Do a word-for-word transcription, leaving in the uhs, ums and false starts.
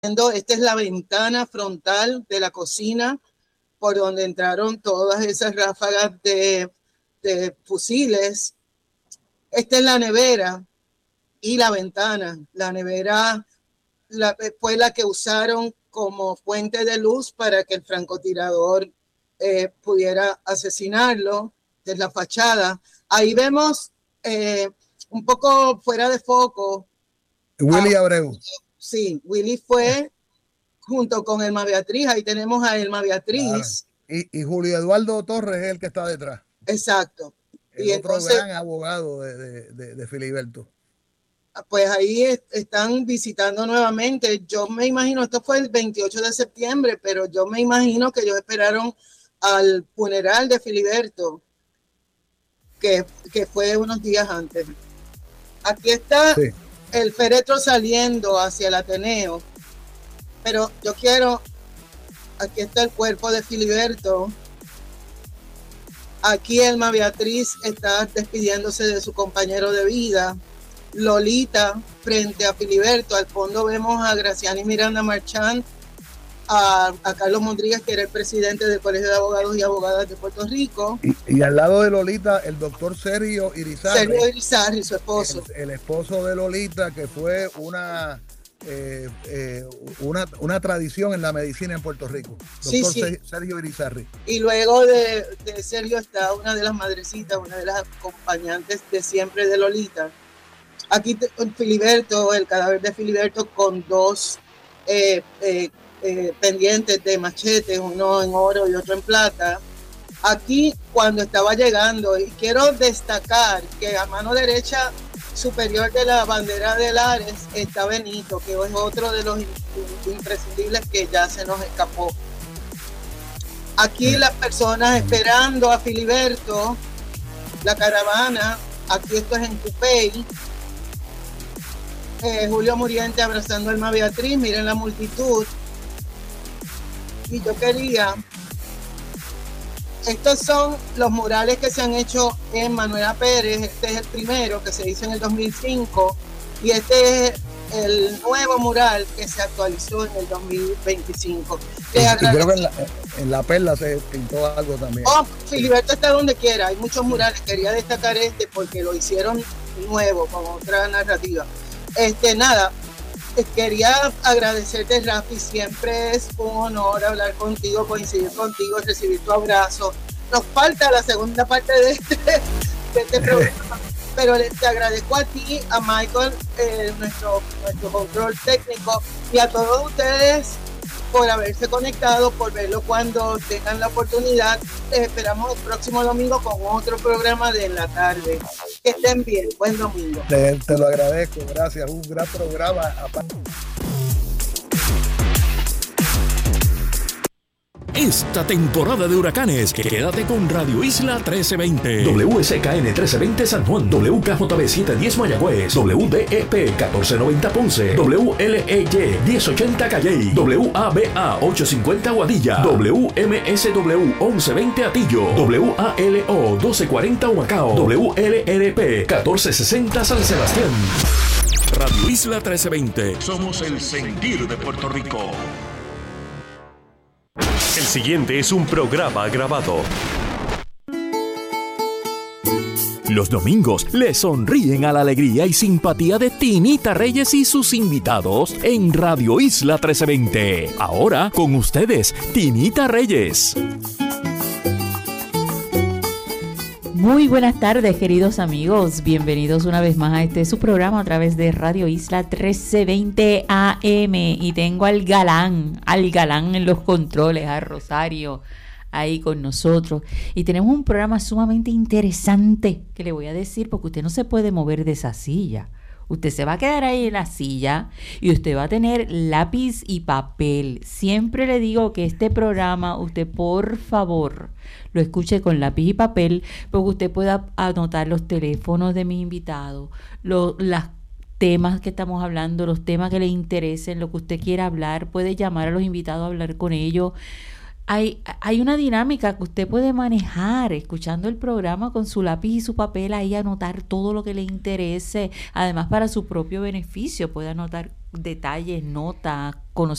Esta es la ventana frontal de la cocina por donde entraron todas esas ráfagas de, de fusiles. Esta es la nevera y la ventana. La nevera la, fue la que usaron como fuente de luz para que el francotirador eh, pudiera asesinarlo. De la fachada. Ahí vemos eh, un poco fuera de foco. Willy Abreu. Sí, Willy fue junto con Elma Beatriz. Ahí tenemos a Elma Beatriz. Claro. Y, y Julio Eduardo Torres es el que está detrás. Exacto. El y otro entonces, gran abogado de, de, de, de Filiberto. Pues ahí es, están visitando nuevamente. Yo me imagino, esto fue el veintiocho de septiembre, pero yo me imagino que ellos esperaron al funeral de Filiberto, que, que fue unos días antes. Aquí está sí. el féretro saliendo hacia el Ateneo, pero yo quiero, aquí está el cuerpo de Filiberto, aquí Elma Beatriz está despidiéndose de su compañero de vida, Lolita frente a Filiberto, al fondo vemos a Graciani Miranda Marchand, A, a Carlos Mondríguez, que era el presidente del Colegio de Abogados y Abogadas de Puerto Rico. Y, y al lado de Lolita, el doctor Sergio Irizarry. Sergio Irizarry, su esposo. El, el esposo de Lolita, que fue una, eh, eh, una, una tradición en la medicina en Puerto Rico. Doctor sí, sí. Sergio Irizarry. Y luego de, de Sergio está una de las madrecitas, una de las acompañantes de siempre de Lolita. Aquí Filiberto, el cadáver de Filiberto con dos eh, eh, Eh, pendientes de machetes, uno en oro y otro en plata. Aquí cuando estaba llegando, y quiero destacar que a mano derecha superior de la bandera de Lares está Benito, que es otro de los imprescindibles que ya se nos escapó. Aquí las personas esperando a Filiberto, la caravana, aquí esto es en Cupey. Eh, Julio Muriente abrazando a Elma Beatriz, miren la multitud. Y yo quería, estos son los murales que se han hecho en Manuela Pérez. Este es el primero que se hizo en el dos mil cinco y este es el nuevo mural que se actualizó en el dos mil veinticinco. Y, y creo que en la, en la Perla se pintó algo también. Oh, Filiberto está donde quiera, hay muchos murales. Quería destacar este porque lo hicieron nuevo, con otra narrativa. Este, nada, quería agradecerte, Rafi, siempre es un honor hablar contigo, coincidir contigo, recibir tu abrazo. Nos falta la segunda parte de este, de este programa, pero te agradezco a ti, a Michael, eh, nuestro, nuestro control técnico, y a todos ustedes por haberse conectado, por verlo cuando tengan la oportunidad. Les esperamos el próximo domingo con otro programa de En la Tarde. Que estén bien, buen domingo. Te, te lo agradezco, gracias, un gran programa. Esta temporada de huracanes, quédate con Radio Isla trece veinte. W S K N trece veinte San Juan, W K J B setecientos diez Mayagüez, W D E P catorce noventa Ponce, W L E Y diez ochenta Calley, W A B A ochocientos cincuenta Guadilla, W M S W once veinte Atillo, W A L O doce cuarenta Humacao, W L R P catorce sesenta San Sebastián. Radio Isla trece veinte. Somos el sentir de Puerto Rico. El siguiente es un programa grabado. Los domingos le sonríen a la alegría y simpatía de Tinita Reyes y sus invitados en Radio Isla trece veinte. Ahora con ustedes, Tinita Reyes. Muy buenas tardes, queridos amigos. Bienvenidos una vez más a este su programa a través de Radio Isla trece veinte A M. Y tengo al galán, al galán en los controles, a Rosario, ahí con nosotros. Y tenemos un programa sumamente interesante que le voy a decir, porque usted no se puede mover de esa silla. Usted se va a quedar ahí en la silla y usted va a tener lápiz y papel. Siempre le digo que este programa, usted por favor lo escuche con lápiz y papel, porque usted pueda anotar los teléfonos de mis invitados, los las temas que estamos hablando, los temas que le interesen, lo que usted quiera hablar. Puede llamar a los invitados a hablar con ellos. Hay, hay una dinámica que usted puede manejar escuchando el programa con su lápiz y su papel, ahí anotar todo lo que le interese, además para su propio beneficio puede anotar detalles, notas, conocimientos